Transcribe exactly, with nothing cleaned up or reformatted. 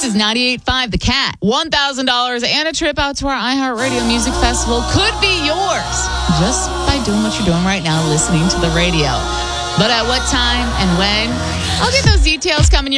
is ninety-eight point five The Cat. one thousand dollars and a trip out to our iHeartRadio Music Festival could be yours just by doing what you're doing right now, listening to the radio. But at what time and when? I'll get those details coming your